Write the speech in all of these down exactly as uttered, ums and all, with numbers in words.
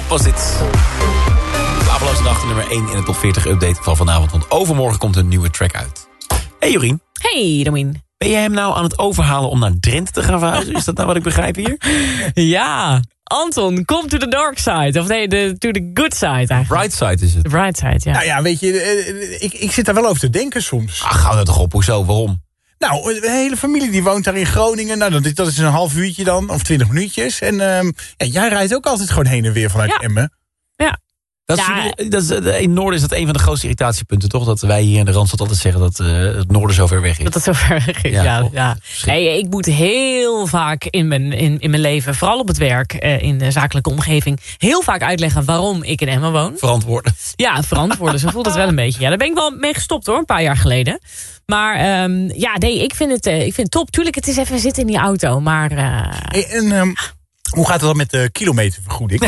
was dit. Slapeloze Nacht, nummer één in de top veertig update van vanavond. Want overmorgen komt een nieuwe track uit. Hey Jorien. Hey Domien. Ben jij hem nou aan het overhalen om naar Drenthe te gaan verhuizen? Is dat nou wat ik begrijp hier? Ja, Anton, kom to the dark side. Of nee, de, to the good side eigenlijk. Bright side is het. The bright side, ja. Nou ja, weet je, eh, ik, ik zit daar wel over te denken soms. Ach, hou dat toch op. Hoezo? Waarom? Nou, de hele familie die woont daar in Groningen. Nou, dat is, dat is een half uurtje dan, of twintig minuutjes. En ehm, ja, jij rijdt ook altijd gewoon heen en weer vanuit Ja. Emmen. Ja. Dat is, Ja. dat is, in het noorden is dat een van de grootste irritatiepunten, toch? Dat wij hier in de Randstad altijd zeggen dat uh, het noorden zo ver weg is. Dat het zo ver weg is, Ja, ja. toch? ja. Nee, ik moet heel vaak in mijn, in, in mijn leven, vooral op het werk, eh, in de zakelijke omgeving, heel vaak uitleggen waarom ik in Emmen woon. Verantwoorden. Ja, verantwoorden. Zo voelt het wel een beetje. Ja, daar ben ik wel mee gestopt hoor, een paar jaar geleden. Maar um, ja, nee, ik vind het, uh, ik vind het top. Tuurlijk, het is even zitten in die auto, maar... Uh... Hey, en um, hoe gaat het dan met de kilometervergoeding?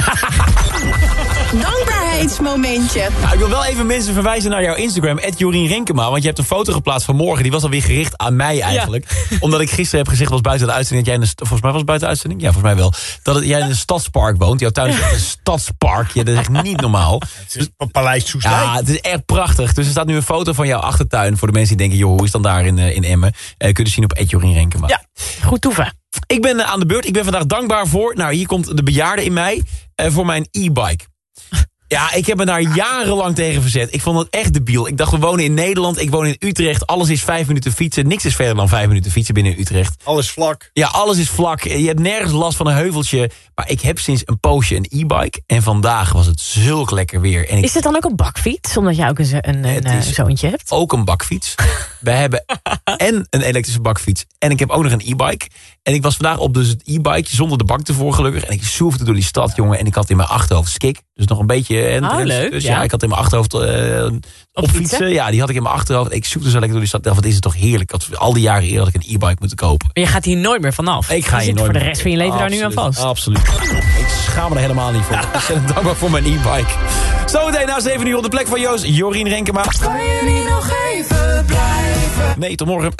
Dankbaarheidsmomentje. Nou, ik wil wel even mensen verwijzen naar jouw Instagram, at Jorien Renkema. Want je hebt een foto geplaatst van morgen. Die was alweer gericht aan mij eigenlijk. Ja. Omdat ik gisteren heb gezegd, was buiten de uitzending, dat jij in een, volgens mij was het buiten de uitzending? Ja, volgens mij wel. Dat het, jij in een stadspark woont. Jouw tuin is echt een stadspark. Ja, dat is echt niet normaal. Het is een Paleis Soestdijk. Ja, het is echt prachtig. Dus er staat nu een foto van jouw achtertuin. Voor de mensen die denken, joh, hoe is het dan daar in, uh, in Emmen? Uh, kun je zien op at Jorien Renkema. Ja, goed toeven. Ik ben uh, aan de beurt. Ik ben vandaag dankbaar voor, nou hier komt de bejaarde in mij, uh, voor mijn e-bike. Ja, ik heb me daar jarenlang tegen verzet. Ik vond het echt debiel. Ik dacht, we wonen in Nederland, ik woon in Utrecht. Alles is vijf minuten fietsen. Niks is verder dan vijf minuten fietsen binnen Utrecht. Alles vlak. Ja, alles is vlak. Je hebt nergens last van een heuveltje. Maar ik heb sinds een poosje een e-bike. En vandaag was het zulk lekker weer. En ik... Is het dan ook een bakfiets? Omdat jij ook een, een, een, een zoontje hebt? Ook een bakfiets. We hebben en een elektrische bakfiets. En ik heb ook nog een e-bike. En ik was vandaag op dus het e-bike zonder de bank ervoor gelukkig. En ik soefde door die stad, jongen. En ik had in mijn achterhoofd skik. Dus nog een beetje... En oh, leuk. Dus ja. ja, ik had in mijn achterhoofd uh, op, op fietsen. fietsen. Ja, die had ik in mijn achterhoofd. Ik soefde zo lekker door die stad. Wat is het toch heerlijk. Ik had al die jaren eerder had ik een e-bike moeten kopen. Maar je gaat hier nooit meer vanaf. Ik ga je hier zit nooit voor de meer. rest van je leven Absoluut, daar nu aan vast. Absoluut. Ik schaam me er helemaal niet voor. Ik ben dankbaar voor mijn e-bike. Zometeen na zeven uur op de plek van Joost, Jorien Renkema. Kan je niet nog even blijven? Nee, tot morgen.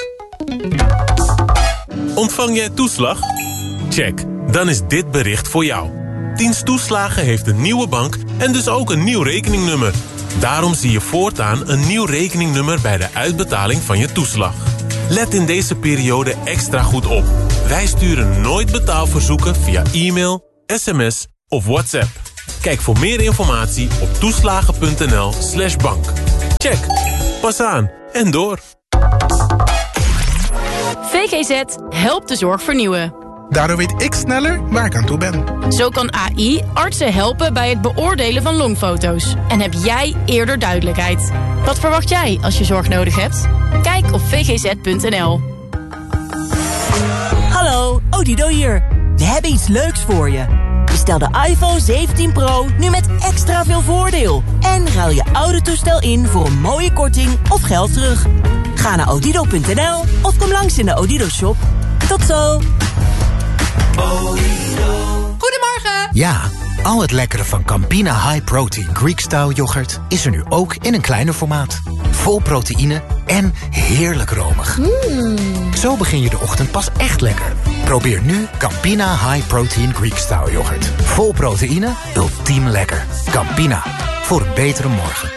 Ontvang jij toeslag? Check, dan is dit bericht voor jou. Dienst Toeslagen heeft een nieuwe bank en dus ook een nieuw rekeningnummer. Daarom zie je voortaan een nieuw rekeningnummer bij de uitbetaling van je toeslag. Let in deze periode extra goed op. Wij sturen nooit betaalverzoeken via e-mail, sms of WhatsApp. Kijk voor meer informatie op toeslagen.nl slash bank. Check, pas aan en door. V G Z helpt de zorg vernieuwen. Daardoor weet ik sneller waar ik aan toe ben. Zo kan A I artsen helpen bij het beoordelen van longfoto's. En heb jij eerder duidelijkheid. Wat verwacht jij als je zorg nodig hebt? Kijk op v g z punt n l. Hallo, Odido hier. We hebben iets leuks voor je. Bestel de iPhone zeventien Pro nu met extra veel voordeel. En ruil je oude toestel in voor een mooie korting of geld terug. Ga naar odido punt n l of kom langs in de Odido shop. Tot zo. Goedemorgen. Ja, al het lekkere van Campina High Protein Greek Style yoghurt is er nu ook in een kleiner formaat. Vol proteïne en heerlijk romig. Mm. Zo begin je de ochtend pas echt lekker. Probeer nu Campina High Protein Greek Style yoghurt. Vol proteïne, ultiem lekker. Campina, voor een betere morgen.